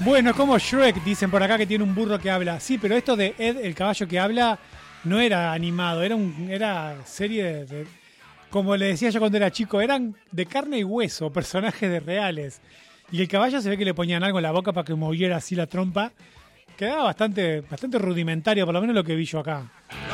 Bueno, como Shrek, dicen por acá que tiene un burro que habla. Sí, pero esto de Ed, el caballo que habla, no era animado, era serie como le decía yo cuando era chico, eran de carne y hueso, personajes de reales. Y el caballo se ve que le ponían algo en la boca para que moviera así la trompa. Quedaba bastante rudimentario, por lo menos lo que vi yo acá.